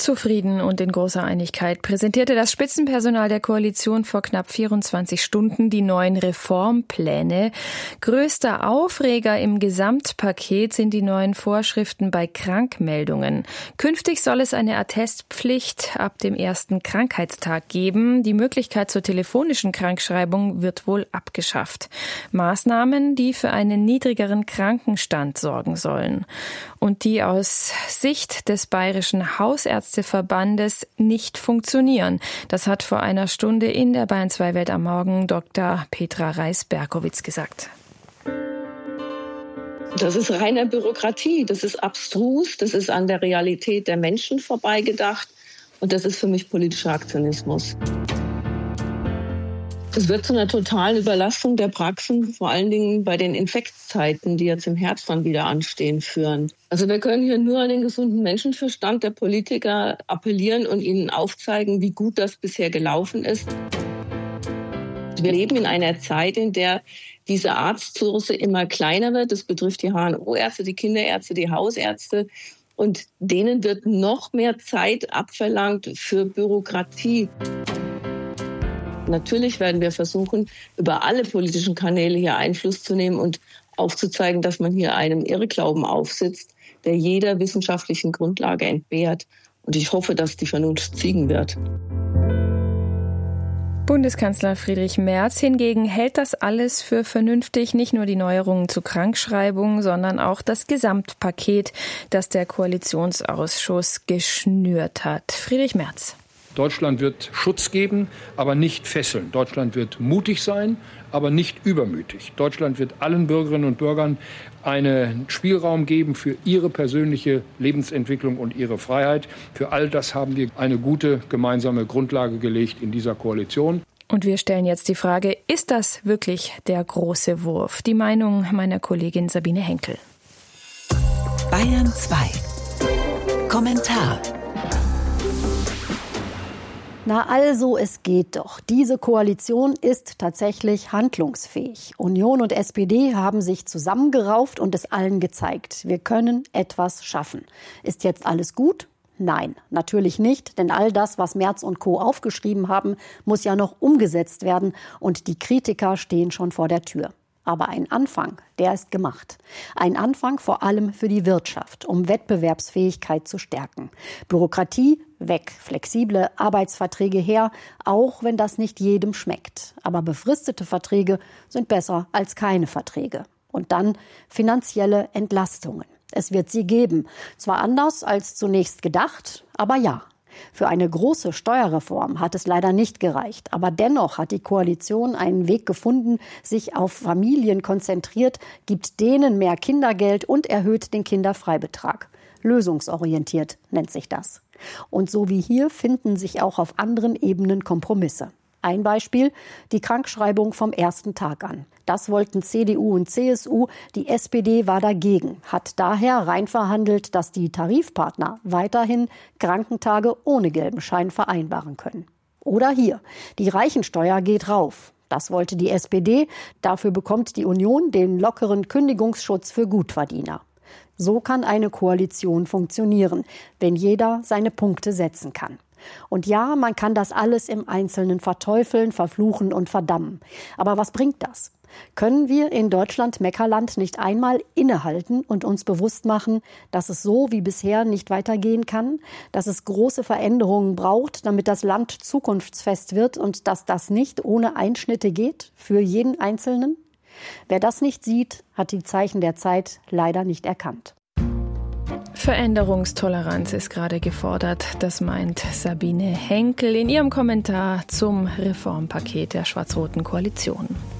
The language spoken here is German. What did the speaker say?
Zufrieden und in großer Einigkeit präsentierte das Spitzenpersonal der Koalition vor knapp 24 Stunden die neuen Reformpläne. Größter Aufreger im Gesamtpaket sind die neuen Vorschriften bei Krankmeldungen. Künftig soll es eine Attestpflicht ab dem ersten Krankheitstag geben. Die Möglichkeit zur telefonischen Krankschreibung wird wohl abgeschafft. Maßnahmen, die für einen niedrigeren Krankenstand sorgen sollen und die aus Sicht des Bayerischen Hausärzteverbandes nicht funktionieren. Das hat vor einer Stunde in der Bayern 2 Welt am Morgen Dr. Petra Reis-Berkowitz gesagt. Das ist reine Bürokratie, das ist abstrus, das ist an der Realität der Menschen vorbeigedacht und das ist für mich politischer Aktionismus. Es wird zu einer totalen Überlastung der Praxen, vor allen Dingen bei den Infektzeiten, die jetzt im Herbst dann wieder anstehen, führen. Also wir können hier nur an den gesunden Menschenverstand der Politiker appellieren und ihnen aufzeigen, wie gut das bisher gelaufen ist. Wir leben in einer Zeit, in der diese Arztsource immer kleiner wird. Das betrifft die HNO-Ärzte, die Kinderärzte, die Hausärzte. Und denen wird noch mehr Zeit abverlangt für Bürokratie. Natürlich werden wir versuchen, über alle politischen Kanäle hier Einfluss zu nehmen und aufzuzeigen, dass man hier einem Irrglauben aufsitzt, der jeder wissenschaftlichen Grundlage entbehrt. Und ich hoffe, dass die Vernunft siegen wird. Bundeskanzler Friedrich Merz hingegen hält das alles für vernünftig, nicht nur die Neuerungen zu Krankschreibung, sondern auch das Gesamtpaket, das der Koalitionsausschuss geschnürt hat. Friedrich Merz. Deutschland wird Schutz geben, aber nicht fesseln. Deutschland wird mutig sein, aber nicht übermütig. Deutschland wird allen Bürgerinnen und Bürgern einen Spielraum geben für ihre persönliche Lebensentwicklung und ihre Freiheit. Für all das haben wir eine gute gemeinsame Grundlage gelegt in dieser Koalition. Und wir stellen jetzt die Frage, ist das wirklich der große Wurf? Die Meinung meiner Kollegin Sabine Henkel. Bayern 2. Kommentar. Na also, es geht doch. Diese Koalition ist tatsächlich handlungsfähig. Union und SPD haben sich zusammengerauft und es allen gezeigt. Wir können etwas schaffen. Ist jetzt alles gut? Nein, natürlich nicht, denn all das, was Merz und Co. aufgeschrieben haben, muss ja noch umgesetzt werden und die Kritiker stehen schon vor der Tür. Aber ein Anfang, der ist gemacht. Ein Anfang vor allem für die Wirtschaft, um Wettbewerbsfähigkeit zu stärken. Bürokratie weg, flexible Arbeitsverträge her, auch wenn das nicht jedem schmeckt. Aber befristete Verträge sind besser als keine Verträge. Und dann finanzielle Entlastungen. Es wird sie geben. Zwar anders als zunächst gedacht, aber ja. Für eine große Steuerreform hat es leider nicht gereicht. Aber dennoch hat die Koalition einen Weg gefunden, sich auf Familien konzentriert, gibt denen mehr Kindergeld und erhöht den Kinderfreibetrag. Lösungsorientiert nennt sich das. Und so wie hier finden sich auch auf anderen Ebenen Kompromisse. Ein Beispiel, die Krankschreibung vom ersten Tag an. Das wollten CDU und CSU, die SPD war dagegen, hat daher reinverhandelt, dass die Tarifpartner weiterhin Krankentage ohne gelben Schein vereinbaren können. Oder hier, die Reichensteuer geht rauf. Das wollte die SPD, dafür bekommt die Union den lockeren Kündigungsschutz für Gutverdiener. So kann eine Koalition funktionieren, wenn jeder seine Punkte setzen kann. Und ja, man kann das alles im Einzelnen verteufeln, verfluchen und verdammen. Aber was bringt das? Können wir in Deutschland-Meckerland nicht einmal innehalten und uns bewusst machen, dass es so wie bisher nicht weitergehen kann, dass es große Veränderungen braucht, damit das Land zukunftsfest wird und dass das nicht ohne Einschnitte geht für jeden Einzelnen? Wer das nicht sieht, hat die Zeichen der Zeit leider nicht erkannt. Veränderungstoleranz ist gerade gefordert, das meint Sabine Henkel in ihrem Kommentar zum Reformpaket der schwarz-roten Koalition.